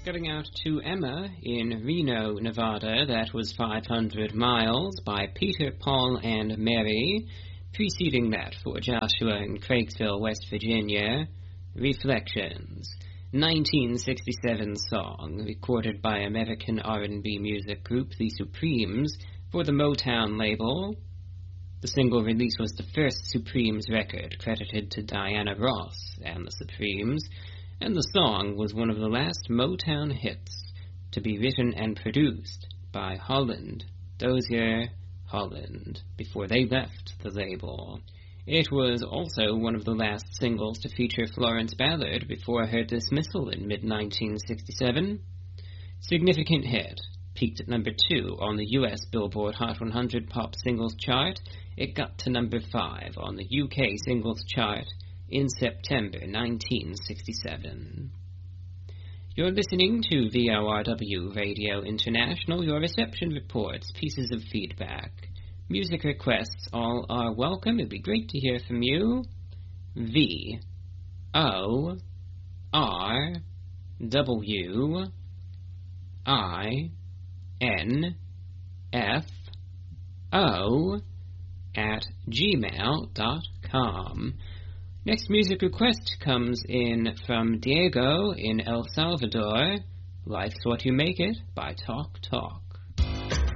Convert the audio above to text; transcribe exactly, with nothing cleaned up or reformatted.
Going out to Emma in Reno, Nevada. That was five hundred miles by Peter, Paul, and Mary. Preceding that for Joshua in Craigville, West Virginia, Reflections, nineteen sixty-seven song, recorded by American R and B music group The Supremes for the Motown label. The single release was the first Supremes record credited to Diana Ross and the Supremes, and the song was one of the last Motown hits to be written and produced by Holland, Dozier Holland, before they left the label. It was also one of the last singles to feature Florence Ballard before her dismissal in mid nineteen sixty-seven. Significant hit. Peaked at number two on the U S Billboard Hot one hundred Pop Singles chart. It got to number five on the U K Singles chart in September nineteen sixty-seven. You're listening to V O R W Radio International. Your reception reports, pieces of feedback, music requests, all are welcome. It'd be great to hear from you. V O R W I N F O at gmail dot com. Next music request comes in from Diego in El Salvador. Life's What You Make It by Talk Talk.